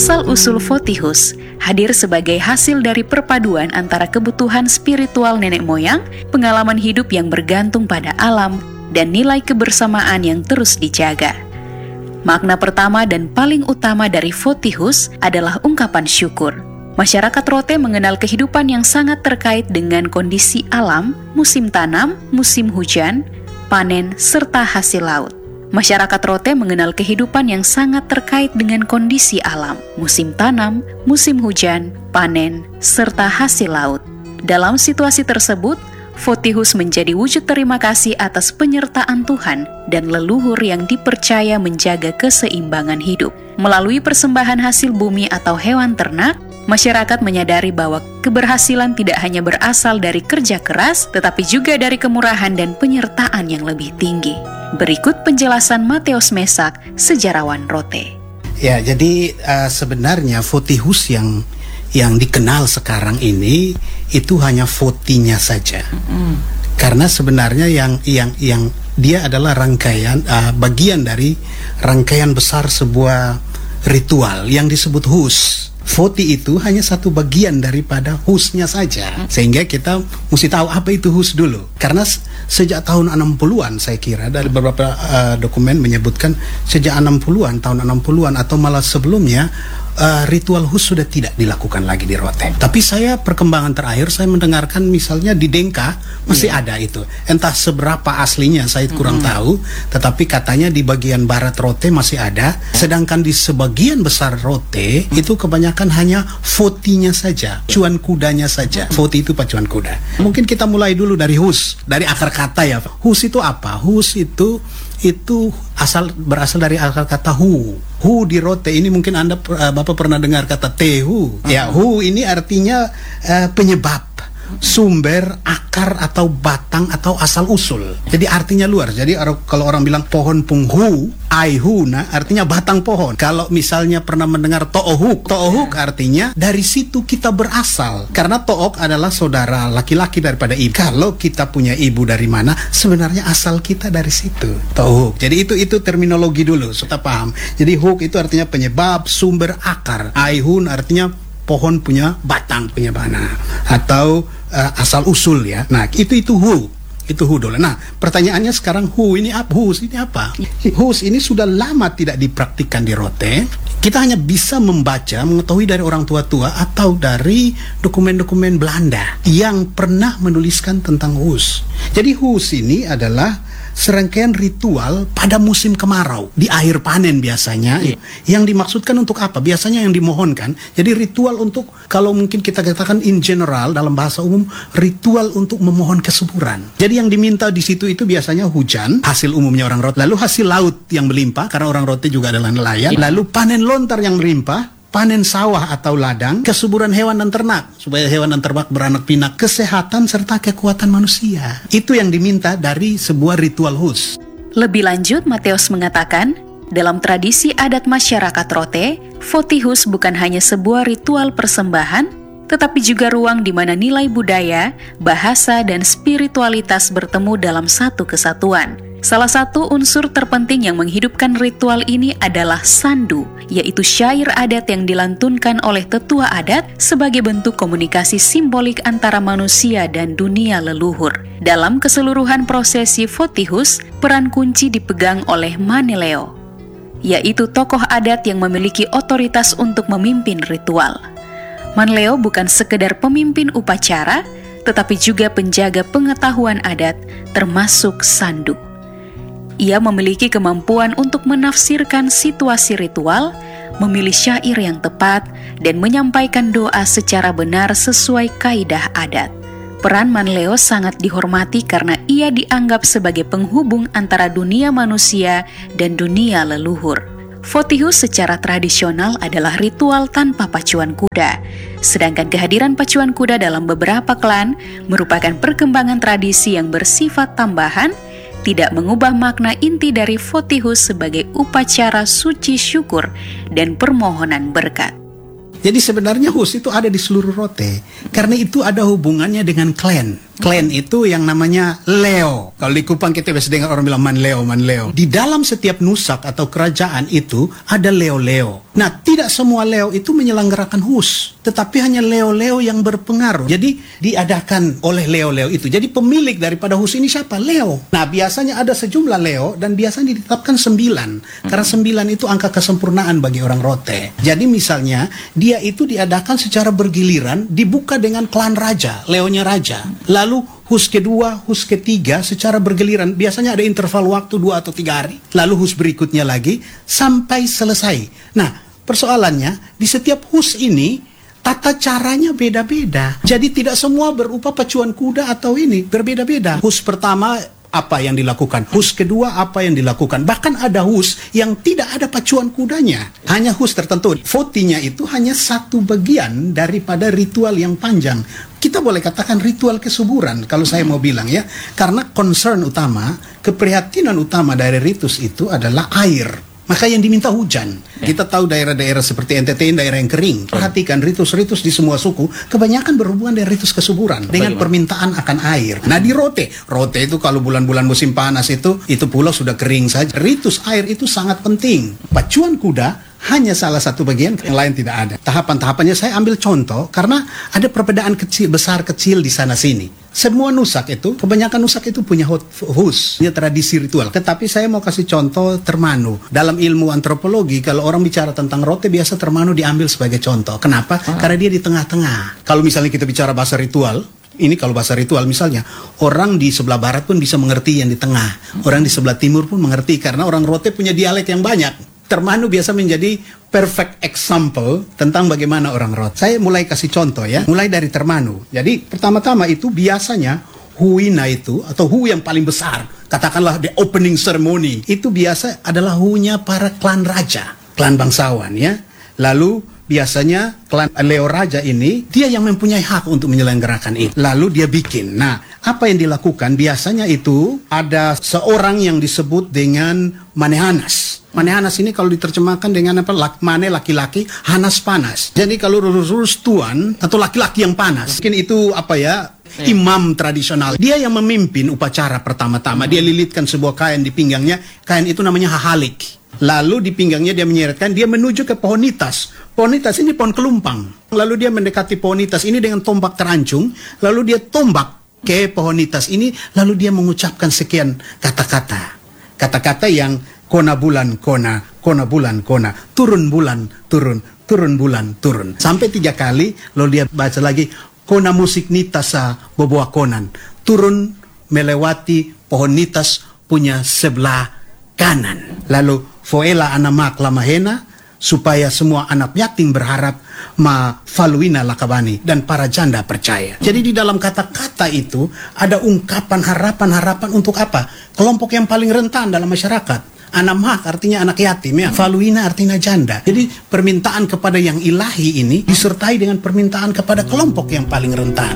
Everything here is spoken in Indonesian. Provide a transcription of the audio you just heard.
Asal-usul Fotihus hadir sebagai hasil dari perpaduan antara kebutuhan spiritual nenek moyang, pengalaman hidup yang bergantung pada alam, dan nilai kebersamaan yang terus dijaga. Makna pertama dan paling utama dari Fotihus adalah ungkapan syukur. Masyarakat Rote mengenal kehidupan yang sangat terkait dengan kondisi alam, musim tanam, musim hujan, panen, serta hasil laut. Masyarakat Rote mengenal kehidupan yang sangat terkait dengan kondisi alam, musim tanam, musim hujan, panen, serta hasil laut. Dalam situasi tersebut, Fotihus menjadi wujud terima kasih atas penyertaan Tuhan dan leluhur yang dipercaya menjaga keseimbangan hidup. Melalui persembahan hasil bumi atau hewan ternak, masyarakat menyadari bahwa keberhasilan tidak hanya berasal dari kerja keras, tetapi juga dari kemurahan dan penyertaan yang lebih tinggi. Berikut penjelasan Mateos Mesak, sejarawan Rote. Ya, jadi sebenarnya Fotihus yang dikenal sekarang ini itu hanya fotinya saja. Karena sebenarnya yang dia adalah rangkaian bagian dari rangkaian besar sebuah ritual yang disebut hus. Foti itu hanya satu bagian daripada husnya saja. Sehingga kita mesti tahu apa itu hus dulu. Karena sejak tahun 60-an saya kira, dari beberapa dokumen menyebutkan sejak 60-an, tahun 60-an atau malah sebelumnya, ritual hus sudah tidak dilakukan lagi di Rote. Tapi perkembangan terakhir saya mendengarkan misalnya di Dengka masih ada itu. Entah seberapa aslinya saya kurang tahu, tetapi katanya di bagian barat Rote masih ada. Sedangkan di sebagian besar Rote itu kebanyakan hanya fotinya saja, pacuan kudanya saja. Foti itu pacuan kuda. Mungkin kita mulai dulu dari hus, dari akar kata ya. Hus itu apa? Hus itu berasal dari akar kata hu. Hu di Rote ini mungkin Bapak pernah dengar kata tehu. Ya, hu ini artinya penyebab, sumber, akar atau batang atau asal usul. Jadi artinya luar. Jadi kalau orang bilang pohon punghu, aihuna artinya batang pohon. Kalau misalnya pernah mendengar to'ohuk artinya dari situ kita berasal. Karena to'ok adalah saudara laki-laki daripada ibu. Kalau kita punya ibu dari mana, sebenarnya asal kita dari situ. To'ohuk. Jadi itu terminologi dulu, supaya paham. Jadi huk itu artinya penyebab, sumber, akar. Aihun artinya pohon punya batang, punya bana, atau asal usul ya. Nah, itu hu. Itu hu dulu. Nah, pertanyaannya sekarang hus ini apa? Hus ini sudah lama tidak dipraktikkan di Rote. Kita hanya bisa membaca, mengetahui dari orang tua-tua atau dari dokumen-dokumen Belanda yang pernah menuliskan tentang hus. Jadi hus ini adalah serangkaian ritual pada musim kemarau, di akhir panen biasanya. Yang dimaksudkan untuk apa? Biasanya yang dimohonkan. Jadi ritual untuk, kalau mungkin kita katakan in general dalam bahasa umum, ritual untuk memohon kesuburan. Jadi yang diminta di situ itu biasanya hujan, hasil umumnya orang Rote, lalu hasil laut yang melimpah karena orang Rote juga adalah nelayan, lalu panen lontar yang melimpah, panen sawah atau ladang, kesuburan hewan dan ternak, supaya hewan dan ternak beranak pinak, kesehatan serta kekuatan manusia. Itu yang diminta dari sebuah ritual hus. Lebih lanjut, Mateos mengatakan, dalam tradisi adat masyarakat Rote, Fotihus bukan hanya sebuah ritual persembahan, tetapi juga ruang di mana nilai budaya, bahasa, dan spiritualitas bertemu dalam satu kesatuan. Salah satu unsur terpenting yang menghidupkan ritual ini adalah sandu, yaitu syair adat yang dilantunkan oleh tetua adat sebagai bentuk komunikasi simbolik antara manusia dan dunia leluhur. Dalam keseluruhan prosesi Fotihus, peran kunci dipegang oleh Maneleo, yaitu tokoh adat yang memiliki otoritas untuk memimpin ritual. Manleo bukan sekedar pemimpin upacara, tetapi juga penjaga pengetahuan adat, termasuk sandu. Ia memiliki kemampuan untuk menafsirkan situasi ritual, memilih syair yang tepat, dan menyampaikan doa secara benar sesuai kaidah adat. Peran Manleo sangat dihormati karena ia dianggap sebagai penghubung antara dunia manusia dan dunia leluhur. Fotihus secara tradisional adalah ritual tanpa pacuan kuda, sedangkan kehadiran pacuan kuda dalam beberapa klan merupakan perkembangan tradisi yang bersifat tambahan, tidak mengubah makna inti dari Fotihus sebagai upacara suci syukur dan permohonan berkat. Jadi sebenarnya hus itu ada di seluruh rote. Karena itu ada hubungannya dengan klan. Klan itu yang namanya Leo. Kalau di Kupang kita biasa dengar orang bilang man Leo, man Leo. Di dalam setiap nusak atau kerajaan itu ada Leo-Leo. Nah, tidak semua Leo itu menyelenggarakan hus, tetapi hanya Leo-Leo yang berpengaruh. Jadi diadakan oleh Leo-Leo itu. Jadi pemilik daripada hus ini siapa? Leo. Nah, biasanya ada sejumlah Leo dan biasanya ditetapkan 9. Karena 9 itu angka kesempurnaan bagi orang rote. Jadi misalnya dia itu diadakan secara bergiliran, dibuka dengan klan raja, Leonya raja. Lalu hus kedua, hus ketiga secara bergiliran. Biasanya ada interval waktu 2 atau 3 hari. Lalu hus berikutnya lagi sampai selesai. Nah, persoalannya di setiap hus ini tata caranya beda-beda. Jadi tidak semua berupa pacuan kuda atau ini, berbeda-beda. Hus pertama apa yang dilakukan, hus kedua apa yang dilakukan. Bahkan ada hus yang tidak ada pacuan kudanya, hanya hus tertentu. Votinya itu hanya satu bagian daripada ritual yang panjang. Kita boleh katakan ritual kesuburan kalau saya mau bilang ya, karena concern utama, keprihatinan utama dari ritus itu adalah air. Maka yang diminta hujan. Kita tahu daerah-daerah seperti NTT, daerah yang kering. Perhatikan ritus-ritus di semua suku, kebanyakan berhubungan dengan ritus kesuburan. Dengan permintaan akan air. Nah di Rote itu kalau bulan-bulan musim panas itu pulau sudah kering saja. Ritus air itu sangat penting. Pacuan kuda hanya salah satu bagian, yang lain tidak ada. Tahapan-tahapannya saya ambil contoh karena ada perbedaan besar kecil di sana sini. Semua nusak itu, kebanyakan nusak itu punya hus, punya tradisi ritual. Tetapi saya mau kasih contoh Termanu. Dalam ilmu antropologi, kalau orang bicara tentang Rote, biasa Termanu diambil sebagai contoh. Kenapa? Karena dia di tengah-tengah. Kalau misalnya kita bicara bahasa ritual, ini kalau bahasa ritual misalnya, orang di sebelah barat pun bisa mengerti yang di tengah. Orang di sebelah timur pun mengerti, karena orang Rote punya dialek yang banyak. Termanu biasa menjadi perfect example tentang bagaimana orang Rote. Saya mulai kasih contoh ya, mulai dari Termanu. Jadi pertama-tama itu biasanya huina itu, atau hu yang paling besar, katakanlah the opening ceremony, itu biasa adalah hunya para klan raja, klan bangsawan ya. Lalu biasanya klan Leo Raja ini, dia yang mempunyai hak untuk menyelenggarakan itu. Lalu dia bikin. Nah, apa yang dilakukan? Biasanya itu ada seorang yang disebut dengan Manehanas. Manehanas ini kalau diterjemahkan dengan apa? Mane laki-laki, hanas panas. Jadi kalau lurus tuan atau laki-laki yang panas. Mungkin itu apa ya? Imam tradisional. Dia yang memimpin upacara pertama-tama. Dia lilitkan sebuah kain di pinggangnya. Kain itu namanya hahalik. Lalu di pinggangnya dia menyeretkan, dia menuju ke pohonitas. Pohonitas ini pohon kelumpang. Lalu dia mendekati pohonitas ini dengan tombak terancung. Lalu dia tombak ke pohonitas ini. Lalu dia mengucapkan sekian kata-kata. Kata-kata yang kona bulan kona, kona bulan kona, turun bulan turun, turun bulan turun. Sampai 3 kali, lalu dia baca lagi, kona musik nitasa boboa konan, turun melewati pohon nitas punya sebelah kanan. Lalu foela anamak lamahena, supaya semua anak yatim berharap ma faluina lakabani, dan para janda percaya. Jadi di dalam kata-kata itu ada ungkapan harapan-harapan untuk apa? Kelompok yang paling rentan dalam masyarakat. Anamhak artinya anak yatim ya. Faluina artinya janda. Jadi permintaan kepada yang ilahi ini disertai dengan permintaan kepada kelompok yang paling rentan.